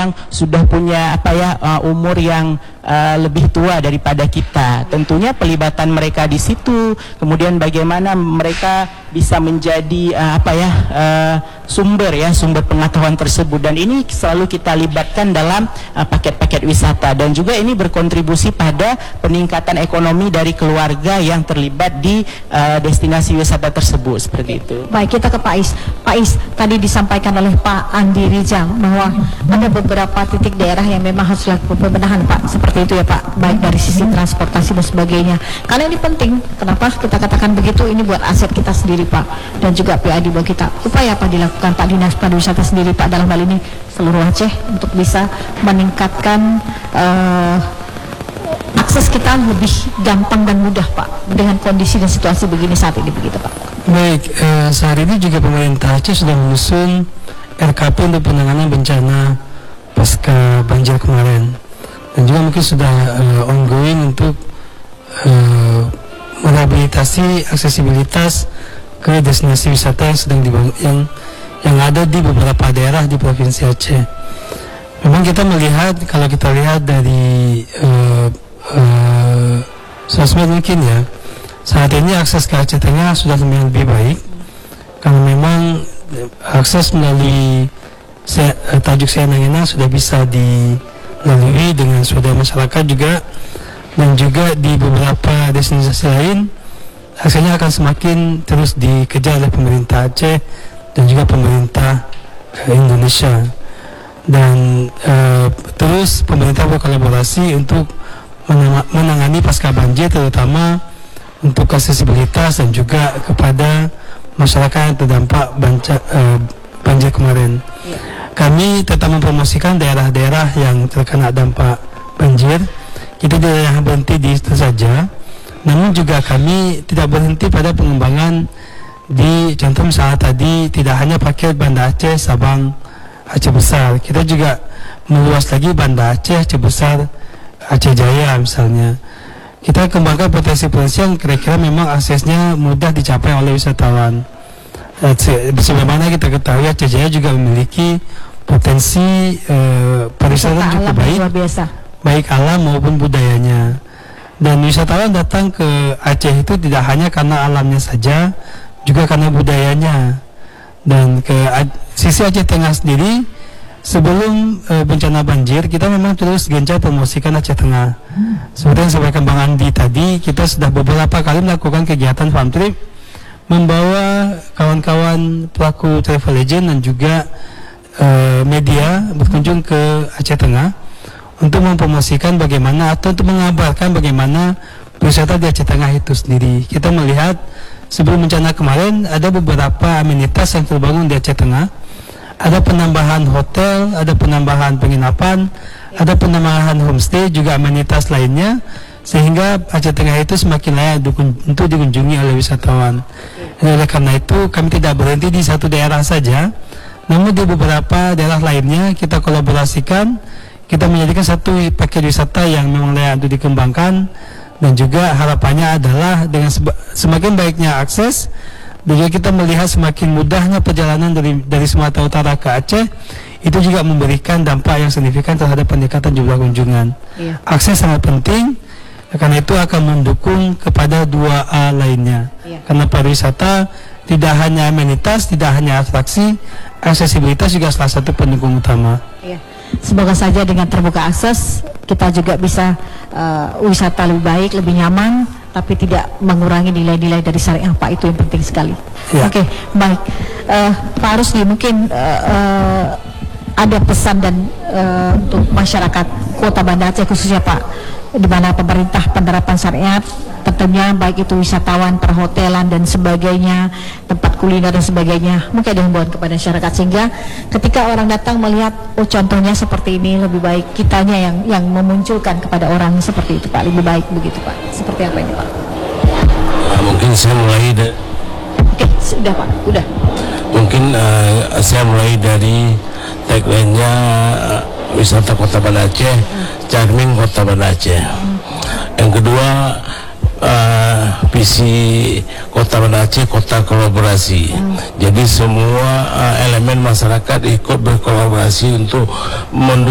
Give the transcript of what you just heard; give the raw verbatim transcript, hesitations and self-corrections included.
yang sudah punya apa ya uh, umur yang uh, lebih tua daripada kita. Tentunya pelibatan mereka di situ, kemudian bagaimana mereka bisa menjadi uh, apa ya uh, sumber ya sumber pengetahuan tersebut, dan ini selalu kita libatkan dalam uh, paket-paket wisata, dan juga ini berkontribusi pada peningkatan ekonomi dari keluarga yang terlibat di uh, destinasi wisata tersebut, seperti itu. Baik, kita ke Pak Is. Pak Is, tadi disampaikan oleh Pak Andi Rijal bahwa ada beberapa titik daerah yang memang harus dilakukan pembenahan, Pak. Seperti itu ya, Pak. Baik dari sisi transportasi dan sebagainya. Karena ini penting. Kenapa kita katakan begitu? Ini buat aset kita sendiri, Pak. Dan juga P I D buat kita. Upaya apa dilakukan Pak Dinas Pariwisata sendiri, Pak, dalam hal ini seluruh Aceh untuk bisa meningkatkan uh, akses kita lebih gampang dan mudah, Pak, dengan kondisi dan situasi begini saat ini, begitu, Pak? Baik, eh, saat ini juga pemerintah Aceh sudah menyusun R K P untuk penanganan bencana pasca banjir kemarin, dan juga mungkin sudah eh, ongoing untuk eh, merehabilitasi aksesibilitas ke destinasi wisata yang sedang dibangun, yang yang ada di beberapa daerah di Provinsi Aceh. Memang kita melihat, kalau kita lihat dari uh, uh, sosmed mungkin ya, saat ini akses ke Aceh Tengah sudah lumayan lebih baik, karena memang akses melalui se uh, Tajuk Senangena sudah bisa dilalui dengan swadaya masyarakat juga, dan juga di beberapa destinasi lain aksesnya akan semakin terus dikejar oleh pemerintah Aceh dan juga pemerintah uh, Indonesia. Dan uh, terus pemerintah berkolaborasi untuk menangani pasca banjir, terutama untuk aksesibilitas dan juga kepada masyarakat yang terdampak banca, uh, banjir kemarin. Ya. Kami tetap mempromosikan daerah-daerah yang terkena dampak banjir. Kita tidak hanya berhenti di itu saja, namun juga kami tidak berhenti pada pengembangan di contoh misalnya tadi tidak hanya pakai Banda Aceh, Sabang, Aceh Besar, kita juga meluas lagi Banda Aceh, Aceh Besar, Aceh Jaya misalnya. Kita kembangkan potensi-potensi yang kira-kira memang aksesnya mudah dicapai oleh wisatawan. Sebagaimana kita ketahui, Aceh Jaya juga memiliki potensi eh, pariwisata yang cukup baik, baik alam maupun budayanya. Dan wisatawan datang ke Aceh itu tidak hanya karena alamnya saja, juga karena budayanya. Dan ke sisi Aceh Tengah sendiri, sebelum e, bencana banjir, kita memang terus gencar promosikan Aceh Tengah. Seperti yang disampaikan Bang Andi tadi, kita sudah beberapa kali melakukan kegiatan farm trip, membawa kawan-kawan pelaku travel agent dan juga e, media berkunjung ke Aceh Tengah untuk mempromosikan bagaimana atau untuk mengabarkan bagaimana wisata di Aceh Tengah itu sendiri. Kita melihat sebelum bencana kemarin ada beberapa amenitas yang terbangun di Aceh Tengah. Ada penambahan hotel, ada penambahan penginapan, ada penambahan homestay, juga amenitas lainnya, sehingga Aceh Tengah itu semakin layak untuk dikunjungi oleh wisatawan. Dan oleh karena itu kami tidak berhenti di satu daerah saja, namun di beberapa daerah lainnya kita kolaborasikan, kita menjadikan satu paket wisata yang memang layak untuk dikembangkan. Dan juga harapannya adalah dengan semakin baiknya akses, dan juga kita melihat semakin mudahnya perjalanan dari dari Sumatera Utara ke Aceh, itu juga memberikan dampak yang signifikan terhadap peningkatan jumlah kunjungan. Iya. Akses sangat penting, karena itu akan mendukung kepada dua A lainnya. Iya. Karena pariwisata tidak hanya amenitas, tidak hanya atraksi, aksesibilitas juga salah satu pendukung utama. Iya. Semoga saja dengan terbuka akses kita juga bisa uh, wisata lebih baik, lebih nyaman, tapi tidak mengurangi nilai-nilai dari syariah, Pak. Itu yang penting sekali. Ya. Oke, okay, baik. Uh, Pak Rusdi, mungkin uh, uh, ada pesan dan uh, untuk masyarakat Kota Banda Aceh khususnya, Pak, di mana pemerintah penerapan syariat tentunya baik itu wisatawan, perhotelan dan sebagainya, tempat kuliner dan sebagainya, mungkin ada himbauan kepada masyarakat sehingga ketika orang datang melihat oh contohnya seperti ini, lebih baik kitanya yang yang memunculkan kepada orang seperti itu, Pak, lebih baik begitu, Pak. Seperti apa ini, Pak? Nah, mungkin saya mulai dari Oke, sudah, Pak, udah. Mungkin uh, saya mulai dari tagline-nya uh, wisata Kota Banda Aceh, hmm. Charming Kota Banda Aceh. Hmm. Yang kedua, Uh, visi Kota Banda Aceh kota kolaborasi. Hmm. Jadi semua uh, elemen masyarakat ikut berkolaborasi untuk mendukung